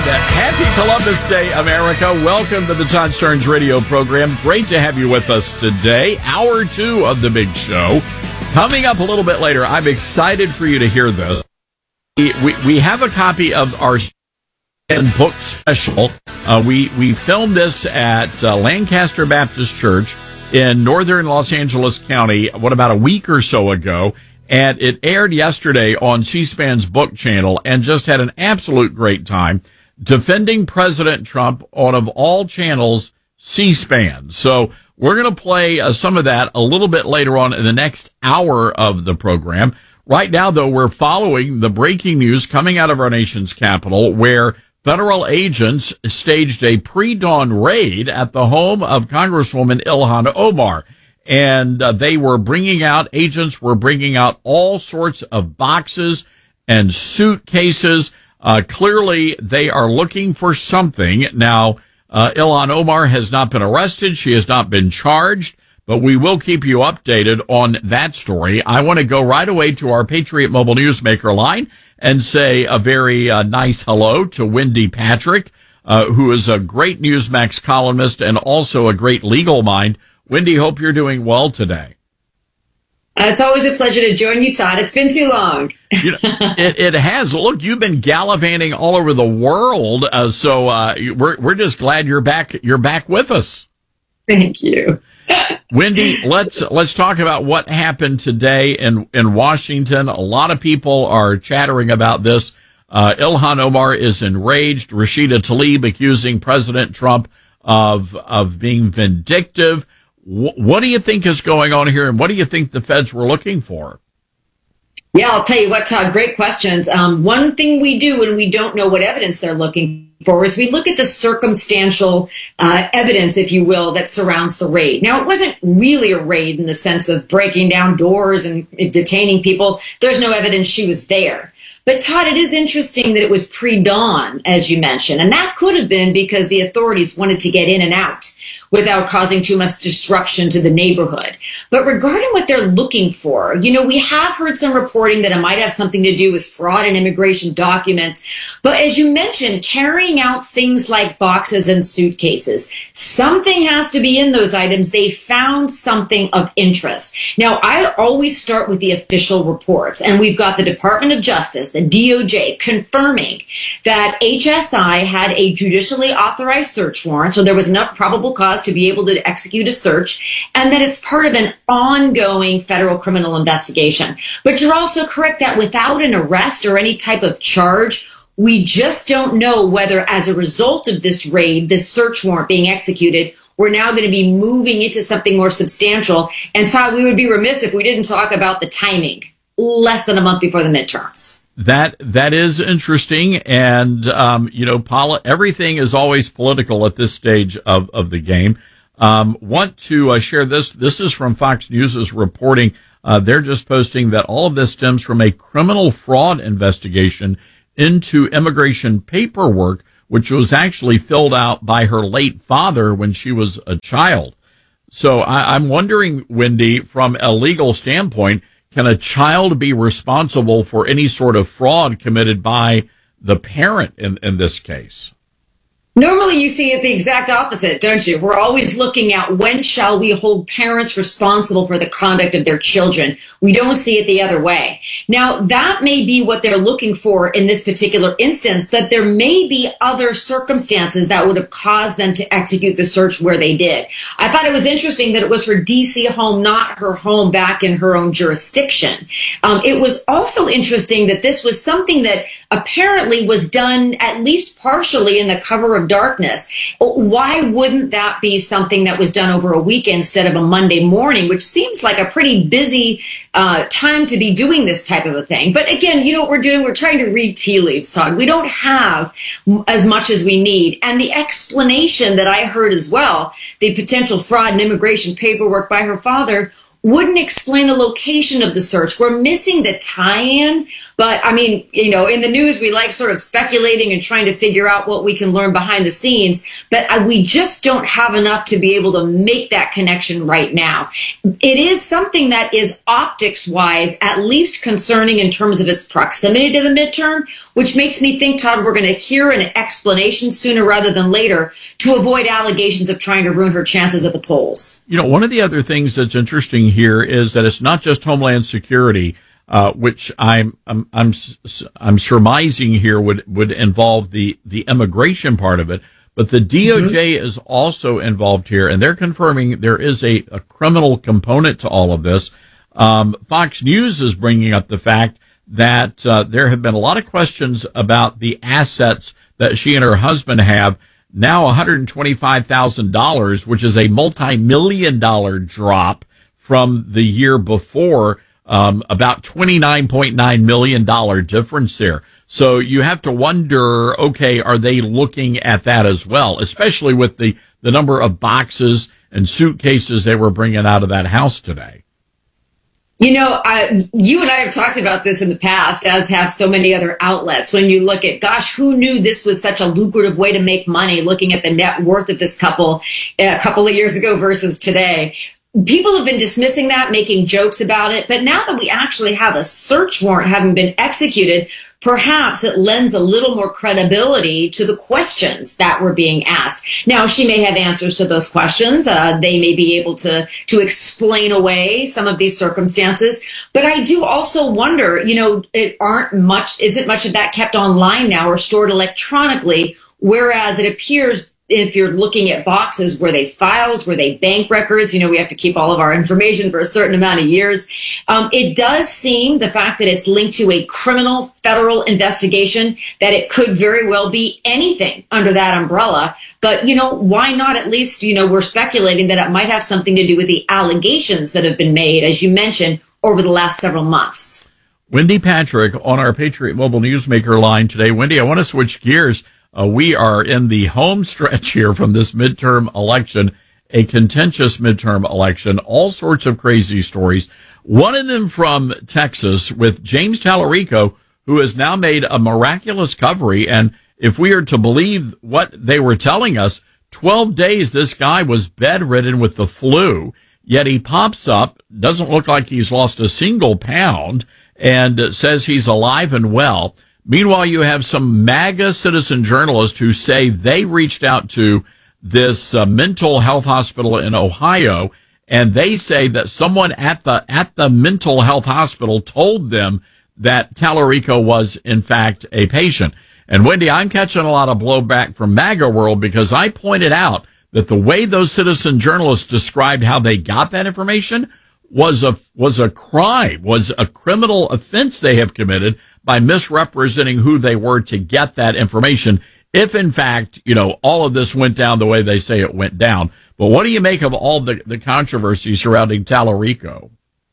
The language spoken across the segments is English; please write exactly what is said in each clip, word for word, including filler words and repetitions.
Happy Columbus Day, America. Welcome to the Todd Stearns radio program. Great to have you with us today. Hour two of the big show. Coming up a little bit later, I'm excited for you to hear this. We, we have a copy of our book special. Uh, we, we filmed this at uh, Lancaster Baptist Church in northern Los Angeles County, what, about a week or so ago. And it aired yesterday on C-SPAN's book channel and just had an absolute great time defending President Trump on, of all channels, C-SPAN. So we're going to play uh, some of that a little bit later on in the next hour of the program. Right now, though, we're following the breaking news coming out of our nation's capital, where federal agents staged a pre-dawn raid at the home of Congresswoman Ilhan Omar. And uh, they were bringing out, agents were bringing out all sorts of boxes and suitcases. Uh, clearly, they are looking for something. Now, uh, Ilhan Omar has not been arrested. She has not been charged, but we will keep you updated on that story. I want to go right away to our Patriot Mobile Newsmaker line and say a very uh, nice hello to Wendy Patrick, uh, who is a great Newsmax columnist and also a great legal mind. Wendy, hope you're doing well today. Uh, it's always a pleasure to join you, Todd. It's been too long. you know, it, it has. Look, you've been gallivanting all over the world, uh, so uh, we're we're just glad you're back. You're back with us. Thank you, Wendy. Let's let's talk about what happened today in in Washington. A lot of people are chattering about this. Uh, Ilhan Omar is enraged. Rashida Tlaib accusing President Trump of of being vindictive. What do you think is going on here, and what do you think the feds were looking for? Yeah, I'll tell you what, Todd, great questions. Um, one thing we do when we don't know what evidence they're looking for is we look at the circumstantial uh, evidence, if you will, that surrounds the raid. Now, it wasn't really a raid in the sense of breaking down doors and detaining people. There's no evidence she was there. But, Todd, it is interesting that it was pre-dawn, as you mentioned, and that could have been because the authorities wanted to get in and out without causing too much disruption to the neighborhood. But regarding what they're looking for, you know, we have heard some reporting that it might have something to do with fraud in immigration documents. But as you mentioned, carrying out things like boxes and suitcases, something has to be in those items. They found something of interest. Now, I always start with the official reports, and we've got the Department of Justice, the D O J, confirming that H S I had a judicially authorized search warrant, so there was enough probable cause to be able to execute a search, and that it's part of an ongoing federal criminal investigation. But you're also correct that without an arrest or any type of charge, we just don't know whether as a result of this raid, this search warrant being executed, we're now going to be moving into something more substantial. And Todd, we would be remiss if we didn't talk about the timing, less than a month before the midterms. That that is interesting, and um, you know, poli- everything is always political at this stage of of the game. Um, want to uh, share this? This is from Fox News' reporting. Uh, they're just posting that all of this stems from a criminal fraud investigation into immigration paperwork, which was actually filled out by her late father when she was a child. So I, I'm wondering, Wendy, from a legal standpoint, can a child be responsible for any sort of fraud committed by the parent in, in this case? Normally you see it the exact opposite, don't you? We're always looking at when shall we hold parents responsible for the conduct of their children. We don't see it the other way. Now, that may be what they're looking for in this particular instance, but there may be other circumstances that would have caused them to execute the search where they did. I thought it was interesting that it was her D C home, not her home back in her own jurisdiction. Um, it was also interesting that this was something that apparently was done at least partially in the cover of darkness. Why wouldn't that be something that was done over a weekend instead of a Monday morning, which seems like a pretty busy uh, time to be doing this type of a thing? But again, you know what we're doing? We're trying to read tea leaves, Todd. We don't have as much as we need. And the explanation that I heard as well, the potential fraud and immigration paperwork by her father, wouldn't explain the location of the search. We're missing the tie-in But I mean, you know, in the news, we like sort of speculating and trying to figure out what we can learn behind the scenes. But uh, we just don't have enough to be able to make that connection right now. It is something that is optics wise, at least concerning in terms of its proximity to the midterm, which makes me think, Todd, we're going to hear an explanation sooner rather than later to avoid allegations of trying to ruin her chances at the polls. You know, one of the other things that's interesting here is that it's not just Homeland Security, uh, which I'm, I'm, I'm, I'm surmising here would, would involve the, the immigration part of it, but the D O J mm-hmm. is also involved here, and they're confirming there is a, a criminal component to all of this. Um, Fox News is bringing up the fact that uh, there have been a lot of questions about the assets that she and her husband have. Now one hundred twenty-five thousand dollars, which is a multi-million dollar drop from the year before, um, about twenty-nine point nine million dollars difference there. So you have to wonder, okay, are they looking at that as well, especially with the, the number of boxes and suitcases they were bringing out of that house today? You know, I, you and I have talked about this in the past, as have so many other outlets. When you look at, gosh, who knew this was such a lucrative way to make money, looking at the net worth of this couple a couple of years ago versus today. People have been dismissing that, making jokes about it. But now that we actually have a search warrant having been executed, perhaps it lends a little more credibility to the questions that were being asked. Now, she may have answers to those questions. Uh, they may be able to, to explain away some of these circumstances. But I do also wonder, you know, it aren't much, isn't much of that kept online now or stored electronically, whereas it appears if you're looking at boxes, were they files, were they bank records? You know, we have to keep all of our information for a certain amount of years. Um, it does seem, the fact that it's linked to a criminal federal investigation, that it could very well be anything under that umbrella. But, you know, why not at least, you know, we're speculating that it might have something to do with the allegations that have been made, as you mentioned, over the last several months. Wendy Patrick on our Patriot Mobile Newsmaker line today. Wendy, I want to switch gears. Uh, we are in the home stretch here from this midterm election, a contentious midterm election, all sorts of crazy stories. One of them from Texas with James Tallarico, who has now made a miraculous recovery. And if we are to believe what they were telling us, twelve days this guy was bedridden with the flu, yet he pops up, doesn't look like he's lost a single pound, and says he's alive and well. Meanwhile, you have some MAGA citizen journalists who say they reached out to this uh, mental health hospital in Ohio, and they say that someone at the at the mental health hospital told them that Tallarico was, in fact, a patient. And, Wendy, I'm catching a lot of blowback from MAGA world because I pointed out that the way those citizen journalists described how they got that information was a was a crime, was a criminal offense they have committed by misrepresenting who they were to get that information, if in fact, you know, all of this went down the way they say it went down. But what do you make of all the, the controversy surrounding Tallarico?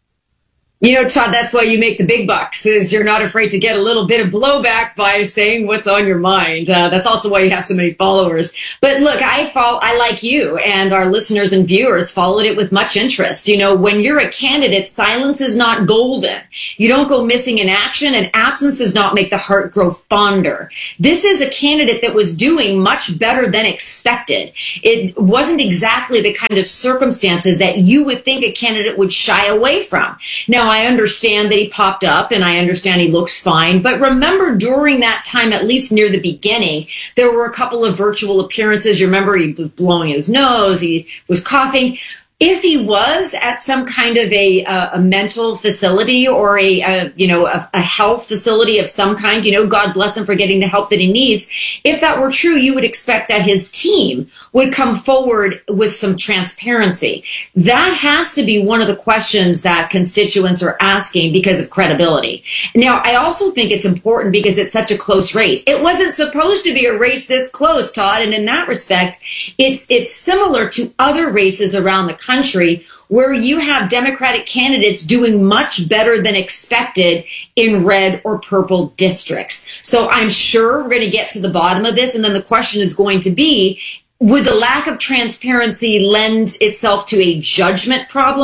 You know, Todd, that's why you make the big bucks, is you're not afraid to get a little bit of blowback by saying what's on your mind. Uh, that's also why you have so many followers. But look, I follow, I like you and our listeners and viewers followed it with much interest. You know, when you're a candidate, silence is not golden. You don't go missing in action, and absence does not make the heart grow fonder. This is a candidate that was doing much better than expected. It wasn't exactly the kind of circumstances that you would think a candidate would shy away from. Now, I understand that he popped up and I understand he looks fine. But remember, during that time, at least near the beginning, there were a couple of virtual appearances. You remember he was blowing his nose. He was coughing. If he was at some kind of a, uh, a mental facility or a, a you know, a, a health facility of some kind, you know, God bless him for getting the help that he needs. If that were true, you would expect that his team would come forward with some transparency. That has to be one of the questions that constituents are asking because of credibility. Now, I also think it's important because it's such a close race. It wasn't supposed to be a race this close, Todd, and in that respect, it's it's similar to other races around the country. country where you have Democratic candidates doing much better than expected in red or purple districts. So I'm sure we're going to get to the bottom of this. And then the question is going to be, would the lack of transparency lend itself to a judgment problem,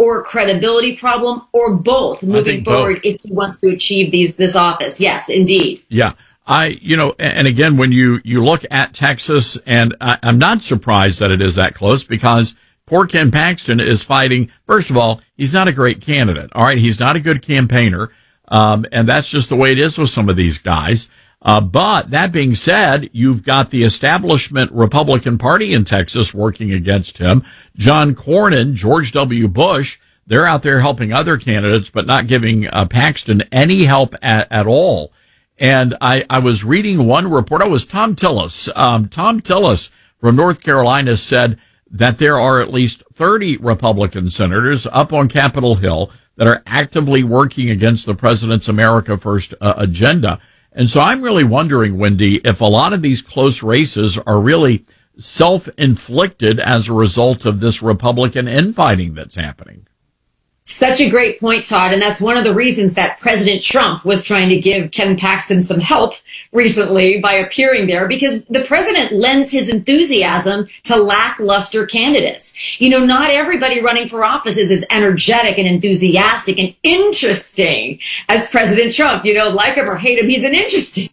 or a credibility problem, or both moving forward both. If he wants to achieve these this office? Yes, indeed. Yeah. I, you know, and again, when you, you look at Texas, and I, I'm not surprised that it is that close, because poor Ken Paxton is fighting. First of all, he's not a great candidate. All right. He's not a good campaigner. Um, and that's just the way it is with some of these guys. Uh, but that being said, you've got the establishment Republican Party in Texas working against him. John Cornyn, George W. Bush, they're out there helping other candidates, but not giving uh, Paxton any help at, at all. And I, I was reading one report. Oh, it was Tom Tillis. Um, Tom Tillis from North Carolina said that there are at least thirty Republican senators up on Capitol Hill that are actively working against the president's America First uh, agenda. And so I'm really wondering, Wendy, if a lot of these close races are really self-inflicted as a result of this Republican infighting that's happening. Such a great point, Todd. And that's one of the reasons that President Trump was trying to give Ken Paxton some help recently by appearing there, because the president lends his enthusiasm to lackluster candidates. You know, not everybody running for office is as energetic and enthusiastic and interesting as President Trump. You know, like him or hate him, he's an interesting.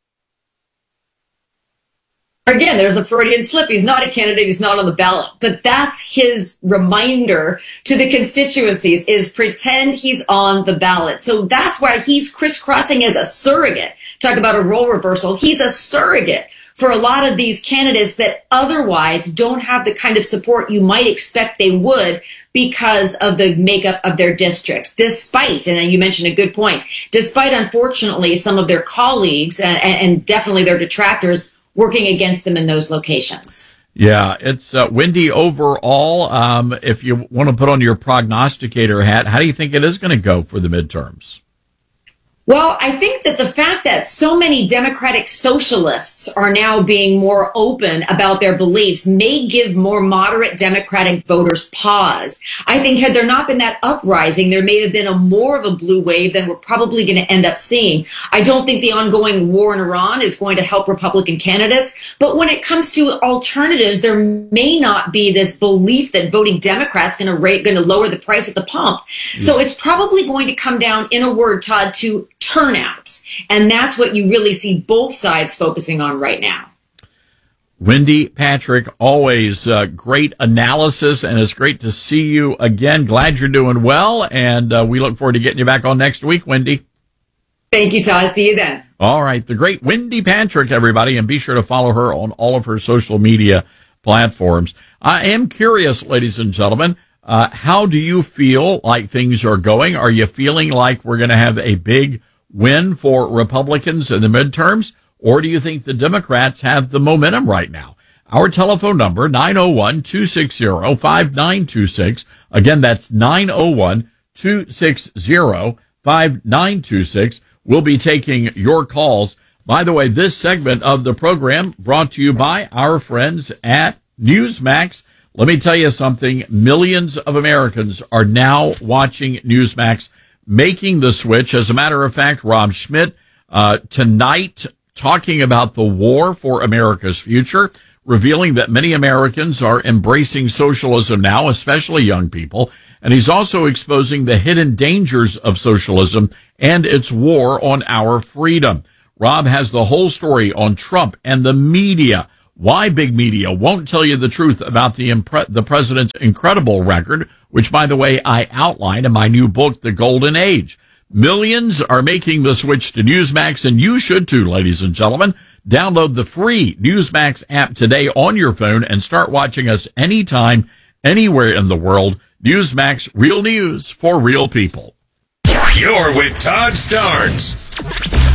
Again, there's a Freudian slip. He's not a candidate. He's not on the ballot. But that's his reminder to the constituencies, is pretend he's on the ballot. So that's why he's crisscrossing as a surrogate. Talk about a role reversal. He's a surrogate for a lot of these candidates that otherwise don't have the kind of support you might expect they would because of the makeup of their districts. Despite, and you mentioned a good point, despite, unfortunately, some of their colleagues and, and definitely their detractors working against them in those locations. Yeah, it's uh, Wendy. Overall, um, if you want to put on your prognosticator hat, how do you think it is going to go for the midterms? Well, I think that the fact that so many Democratic socialists are now being more open about their beliefs may give more moderate Democratic voters pause. I think had there not been that uprising, there may have been a more of a blue wave than we're probably going to end up seeing. I don't think the ongoing war in Iran is going to help Republican candidates, but when it comes to alternatives, there may not be this belief that voting Democrats going to rate, going to lower the price at the pump. Mm. So it's probably going to come down, in a word, Todd, to turnout. And that's what you really see both sides focusing on right now. Wendy Patrick, always uh, great analysis, and it's great to see you again. Glad you're doing well, and uh, we look forward to getting you back on next week, Wendy. Thank you, Todd. See you then. All right. The great Wendy Patrick, everybody, and be sure to follow her on all of her social media platforms. I am curious, ladies and gentlemen, uh, how do you feel like things are going? Are you feeling like we're going to have a big win for Republicans in the midterms, or do you think the Democrats have the momentum right now? Our telephone number, nine oh one, two six zero, five nine two six. Again, that's nine oh one, two six zero, five nine two six. We'll be taking your calls. By the way, this segment of the program brought to you by our friends at Newsmax. Let me tell you something. Millions of Americans are now watching Newsmax, making the switch. As a matter of fact, Rob Schmidt, uh, tonight talking about the war for America's future, revealing that many Americans are embracing socialism now, especially young people. And he's also exposing the hidden dangers of socialism and its war on our freedom. Rob has the whole story on Trump and the media, why big media won't tell you the truth about the impre- the president's incredible record, which, by the way, I outline in my new book, The Golden Age. Millions are making the switch to Newsmax, and you should too, ladies and gentlemen. Download the free Newsmax app today on your phone and start watching us anytime, anywhere in the world. Newsmax, real news for real people. You're with Todd Starnes.